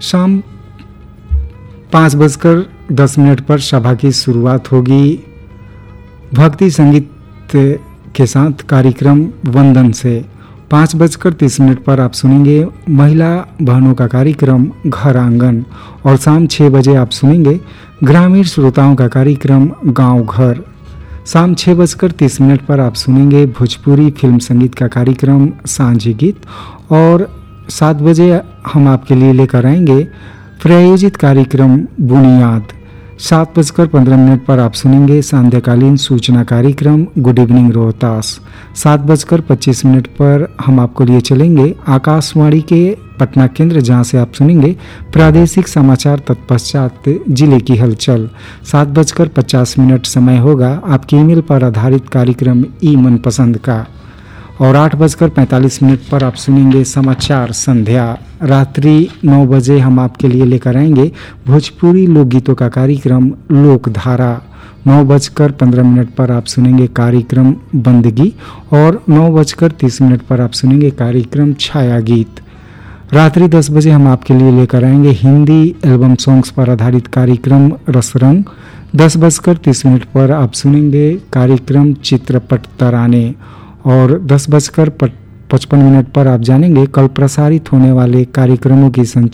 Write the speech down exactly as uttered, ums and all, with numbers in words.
शाम पाँच बजकर दस मिनट पर सभा की शुरुआत होगी भक्ति संगीत के साथ कार्यक्रम वंदन से। पाँच बजकर तीस मिनट पर आप सुनेंगे महिला बहनों का कार्यक्रम घर आंगन और शाम छः बजे आप सुनेंगे ग्रामीण श्रोताओं का कार्यक्रम गांव घर। शाम छः बजकर तीस मिनट पर आप सुनेंगे भोजपुरी फिल्म संगीत का कार्यक्रम सांझी गीत और सात बजे हम आपके लिए लेकर आएंगे प्रायोजित कार्यक्रम बुनियाद। सात बजकर पंद्रह मिनट पर आप सुनेंगे सांध्यकालीन सूचना कार्यक्रम गुड इवनिंग रोहतास। सात बजकर पच्चीस मिनट पर हम आपको लिए चलेंगे आकाशवाणी के पटना केंद्र, जहां से आप सुनेंगे प्रादेशिक समाचार तत्पश्चात जिले की हलचल। सात बजकर पचास मिनट समय होगा आपके ईमेल पर आधारित कार्यक्रम ई मनपसंद का और आठ बजकर पैंतालीस मिनट पर आप सुनेंगे समाचार संध्या। रात्रि नौ बजे हम आपके लिए लेकर आएंगे भोजपुरी लोकगीतों का कार्यक्रम लोकधारा। नौ बजकर पंद्रह मिनट पर आप सुनेंगे कार्यक्रम बंदगी और नौ बजकर तीस मिनट पर आप सुनेंगे कार्यक्रम छाया गीत। रात्रि दस बजे हम आपके लिए लेकर आएंगे हिंदी एल्बम सॉन्ग्स पर आधारित कार्यक्रम रसरंग। दस बजकर तीस मिनट पर आप सुनेंगे कार्यक्रम चित्रपट तराने और दस बजकर पचपन मिनट पर आप जानेंगे कल प्रसारित होने वाले कार्यक्रमों की संख्या।